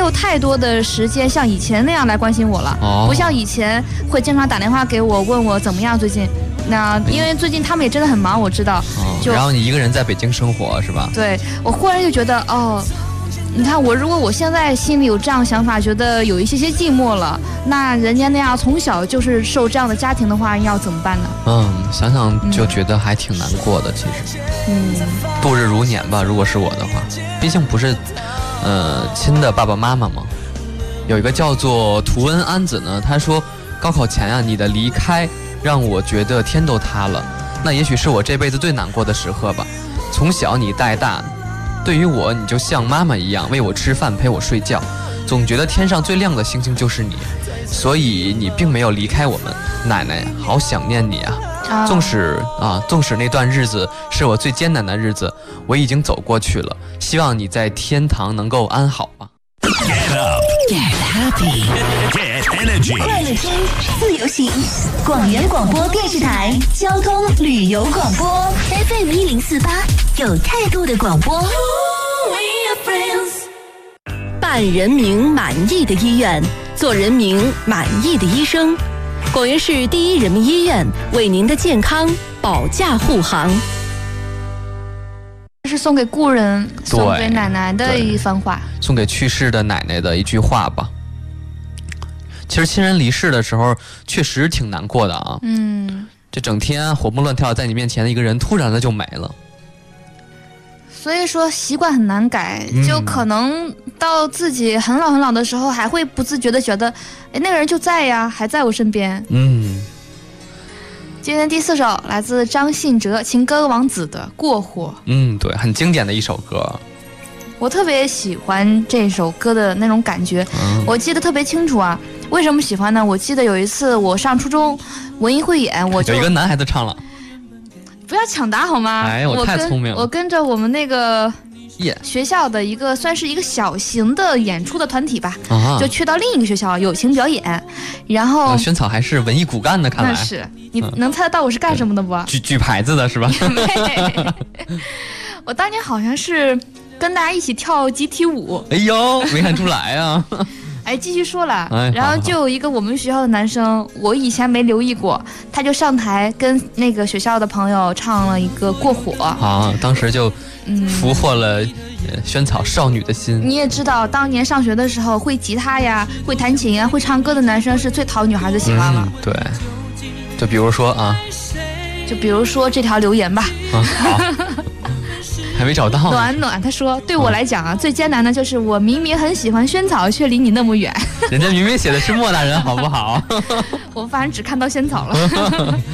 有太多的时间像以前那样来关心我了，不像以前会经常打电话给我问我怎么样最近。那因为最近他们也真的很忙，我知道。 然后你一个人在北京生活是吧？ 对，我忽然就觉得你看如果我现在心里有这样的想法，觉得有一些寂寞了，那人家那样从小就是受这样的家庭的话，要怎么办呢？ 想想就觉得还挺难过的，其实。度日如年吧，如果是我的话，毕竟不是亲的爸爸妈妈嘛。有一个叫做图恩安子呢，他说高考前啊，你的离开让我觉得天都塌了，那也许是我这辈子最难过的时刻吧。从小你带大，对于我你就像妈妈一样，喂我吃饭陪我睡觉，总觉得天上最亮的星星就是你，所以你并没有离开我们。奶奶好想念你啊，纵使那段日子是我最艰难的日子，我已经走过去了，希望你在天堂能够安好吧。 Get up, get happy, get energy， 快乐听，自由行，广元广播电视台交通旅游广播 FM 1048，有态度的广播。办人民满意的医院，做人民满意的医生。广元市第一人民医院为您的健康保驾护航。 这是送给故人、送给奶奶的一番话， 送给去世的奶奶的一句话吧。其实亲人离世的时候确实挺难过的啊。这整天活蹦乱跳在你面前的一个人突然的就没了。 所以说习惯很难改，就可能到自己很老很老的时候，还会不自觉的觉得，哎，那个人就在呀，还在我身边。今天第4首来自张信哲情歌王子的《过火》。 对，很经典的一首歌。 我特别喜欢这首歌的那种感觉，我记得特别清楚啊。为什么喜欢呢？我记得有一次我上初中文艺汇演，有一个男孩子唱了。 不要抢答好吗？ 哎，我太聪明了。 我跟着我们那个学校的算是一个小型的演出的团体吧，就去到另一个学校友情表演，然后萱草还是文艺骨干的，看来那是。你能猜得到我是干什么的不？ 举牌子的是吧？ 我当年好像是跟大家一起跳集体舞。 哎呦，没看出来啊。 哎，继续说了，然后就有一个我们学校的男生，我以前没留意过，他就上台跟那个学校的朋友唱了一个《过火》 当时就俘获了萱草少女的心。 你也知道，当年上学的时候，会吉他呀、会弹琴呀、会唱歌的男生是最讨女孩子喜欢了。 对，就比如说这条留言吧。 好。还没找到。 暖暖他说，对我来讲啊，最艰难的就是我明明很喜欢萱草，却离你那么远。 人家明明写的是莫大人，好不好？ 我反正只看到萱草了。